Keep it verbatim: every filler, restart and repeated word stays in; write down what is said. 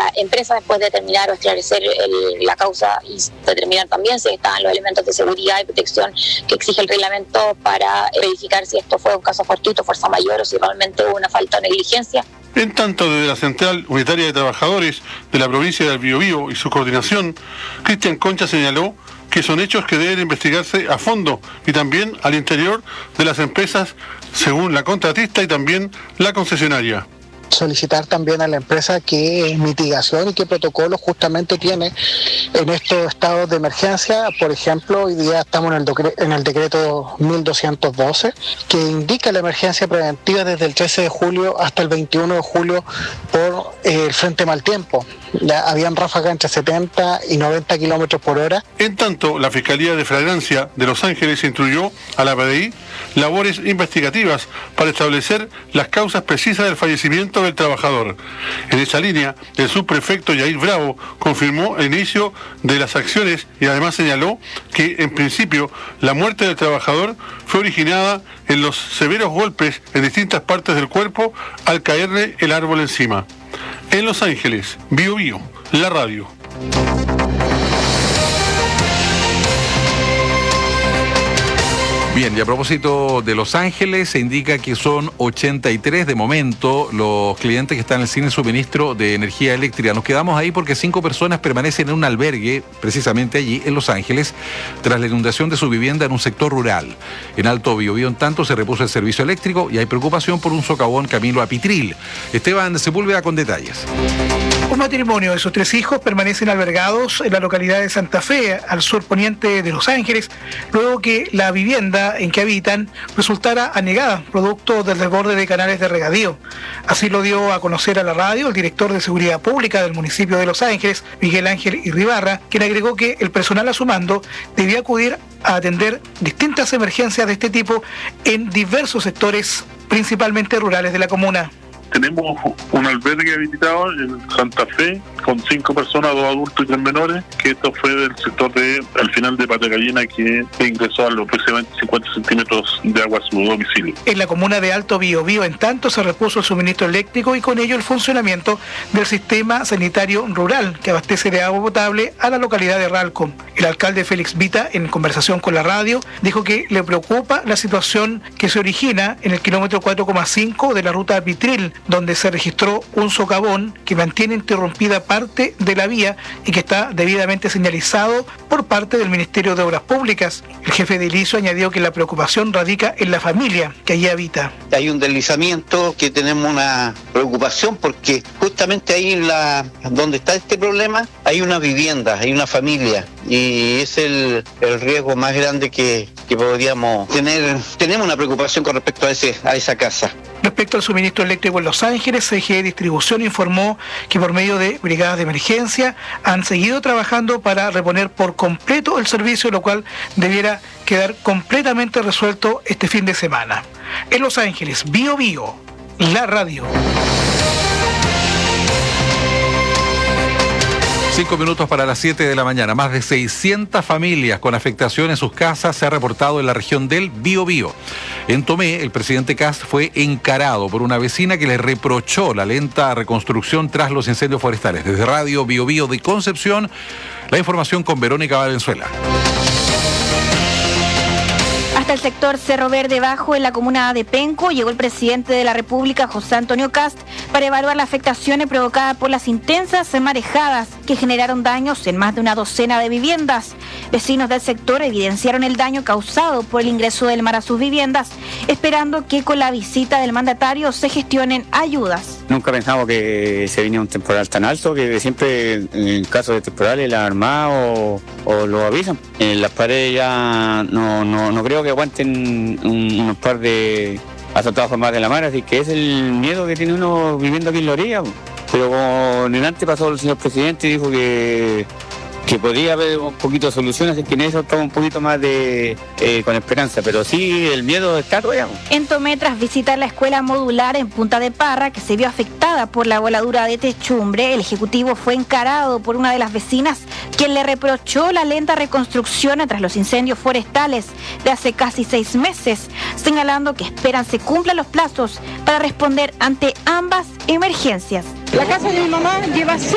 la empresa, después de determinar o esclarecer el, la causa y determinar también si estaban los elementos de seguridad y protección que exige el reglamento para verificar si esto fue un caso fortuito, fuerza mayor o si realmente hubo una falta o negligencia. En tanto, desde la Central Unitaria de Trabajadores de la provincia del Biobío y su coordinación, Cristian Concha señaló que son hechos que deben investigarse a fondo y también al interior de las empresas según la contratista y también la concesionaria. Solicitar también a la empresa qué mitigación y qué protocolos justamente tiene en estos estados de emergencia. Por ejemplo, hoy día estamos en el, decre- en el decreto mil doscientos doce, que indica la emergencia preventiva desde el trece de julio hasta el veintiuno de julio por eh, el frente mal tiempo. Ya habían ráfagas entre setenta y noventa kilómetros por hora. En tanto, la Fiscalía de Flagrancia de Los Ángeles instruyó a la P D I labores investigativas para establecer las causas precisas del fallecimiento del trabajador. En esa línea, el subprefecto Yair Bravo confirmó el inicio de las acciones y además señaló que, en principio, la muerte del trabajador fue originada en los severos golpes en distintas partes del cuerpo al caerle el árbol encima. En Los Ángeles, Bio Bio, la radio. Bien, y a propósito de Los Ángeles, se indica que son ochenta y tres de momento los clientes que están en el sin suministro de energía eléctrica. Nos quedamos ahí porque cinco personas permanecen en un albergue, precisamente allí, en Los Ángeles, tras la inundación de su vivienda en un sector rural. En Alto Biobío, en tanto, se repuso el servicio eléctrico y hay preocupación por un socavón camino a Pitril. Esteban Sepúlveda con detalles. Un matrimonio de sus tres hijos permanecen albergados en la localidad de Santa Fe, al sur poniente de Los Ángeles, luego que la vivienda en que habitan resultara anegada, producto del desborde de canales de regadío. Así lo dio a conocer a la radio el director de Seguridad Pública del municipio de Los Ángeles, Miguel Ángel Irribarra, quien agregó que el personal a su mando debía acudir a atender distintas emergencias de este tipo en diversos sectores, principalmente rurales de la comuna. Tenemos un albergue habilitado en Santa Fe con cinco personas, dos adultos y tres menores, que esto fue del sector de, al final de Patagallina, que ingresó a los aproximadamente cincuenta centímetros de agua a su domicilio. En la comuna de Alto Biobío, en tanto, se repuso el suministro eléctrico y con ello el funcionamiento del sistema sanitario rural que abastece de agua potable a la localidad de Ralco. El alcalde Félix Vita, en conversación con la radio, dijo que le preocupa la situación que se origina en el kilómetro cuatro coma cinco de la ruta Pitril, donde se registró un socavón que mantiene interrumpida parte de la vía y que está debidamente señalizado por parte del Ministerio de Obras Públicas. El jefe de ILISO añadió que la preocupación radica en la familia que allí habita. Hay un deslizamiento que tenemos una preocupación porque justamente ahí en la, donde está este problema hay una vivienda, hay una familia y es el, el riesgo más grande que, que podríamos tener. Tenemos una preocupación con respecto a, ese, a esa casa. Respecto al suministro eléctrico en Los Ángeles, C G E Distribución informó que por medio de brigadas de emergencia han seguido trabajando para reponer por completo el servicio, lo cual debiera quedar completamente resuelto este fin de semana. En Los Ángeles, Bio Bio, la radio. Cinco minutos para las siete de la mañana. Más de seiscientas familias con afectación en sus casas se ha reportado en la región del Biobío. En Tomé, el presidente Kast fue encarado por una vecina que le reprochó la lenta reconstrucción tras los incendios forestales. Desde Radio Biobío de Concepción, la información con Verónica Valenzuela. Hasta el sector Cerro Verde Bajo, en la comuna de Penco, llegó el presidente de la República, José Antonio Kast, para evaluar las afectaciones provocadas por las intensas marejadas que generaron daños en más de una docena de viviendas. Vecinos del sector evidenciaron el daño causado por el ingreso del mar a sus viviendas, esperando que con la visita del mandatario se gestionen ayudas. Nunca pensamos que se venía un temporal tan alto, que siempre en caso de temporales la Armada o, o lo avisan. En las paredes ya no, no, no creo que aguanten un, unos par de azotados más de la mar, así que es el miedo que tiene uno viviendo aquí en la orilla. Pero como delante pasó el señor presidente y dijo que, que podría haber un poquito de soluciones, así que en eso estamos un poquito más de eh, con esperanza, pero sí el miedo está todavía. En Tomé, tras visitar la escuela modular en Punta de Parra, que se vio afectada por la voladura de techumbre, el ejecutivo fue encarado por una de las vecinas, quien le reprochó la lenta reconstrucción tras los incendios forestales de hace casi seis meses, señalando que esperan se cumplan los plazos para responder ante ambas emergencias. La casa de mi mamá lleva